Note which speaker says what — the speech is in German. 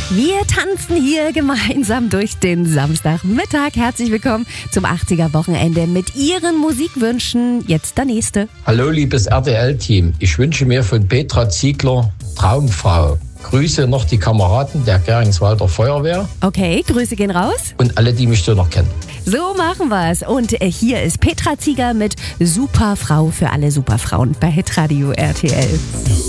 Speaker 1: Wir tanzen hier gemeinsam durch den Samstagmittag. Herzlich willkommen zum 80er-Wochenende mit Ihren Musikwünschen. Jetzt der nächste.
Speaker 2: Hallo liebes RTL-Team, ich wünsche mir von Petra Ziegler Traumfrau. Grüße noch die Kameraden der Geringswalder Feuerwehr.
Speaker 1: Okay, Grüße gehen raus.
Speaker 2: Und alle, die mich so noch kennen.
Speaker 1: So machen wir's. Und hier ist Petra Ziegler mit Superfrau für alle Superfrauen bei Hitradio RTL.